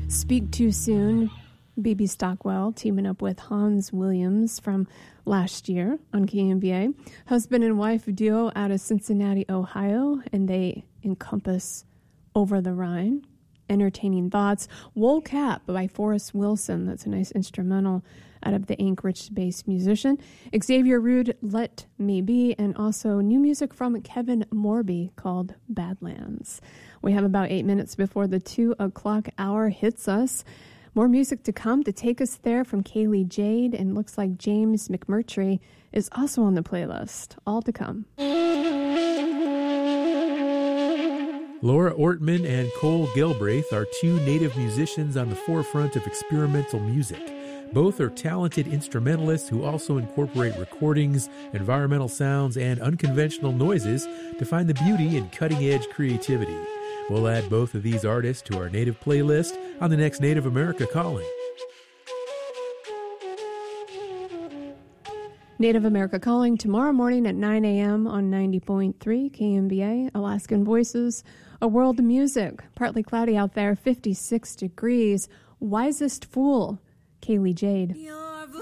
Speak Too Soon, B.B. Stockwell teaming up with Hans Williams from last year on KMBA. Husband and wife duo out of Cincinnati, Ohio, and they encompass Over the Rhine. Entertaining Thoughts. Wool Cap by Forrest Wilson. That's a nice instrumental out of the Anchorage-based musician. Xavier Rude, Let Me Be, and also new music from Kevin Morby called Badlands. We have about 8 minutes before the 2 o'clock hour hits us. More music to come to take us there from Kaylee Jade, and looks like James McMurtry is also on the playlist. All to come. Laura Ortman and Cole Gilbraith are two native musicians on the forefront of experimental music. Both are talented instrumentalists who also incorporate recordings, environmental sounds, and unconventional noises to find the beauty in cutting-edge creativity. We'll add both of these artists to our native playlist on the next Native America Calling. Native America Calling tomorrow morning at 9 a.m. on 90.3 KMBA, Alaskan Voices, a world of music. Partly cloudy out there, 56 degrees. Wisest Fool, Kaylee Jade.